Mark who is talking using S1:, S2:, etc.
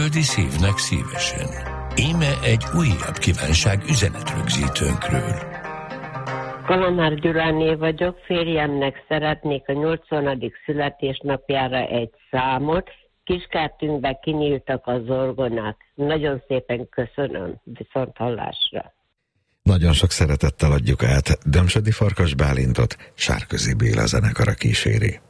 S1: földi szívnek szívesen. Íme egy újabb kívánság üzenetrögzítőnkről.
S2: Kalamár Gyuláné vagyok, férjemnek szeretnék a 80. születésnapjára egy számot. Kiskertünkbe kinyíltak az orgonák. Nagyon szépen köszönöm, viszont hallásra.
S3: Nagyon sok szeretettel adjuk át. Dömsödi Farkas Bálintot Sárközi Béla zenekara kíséri.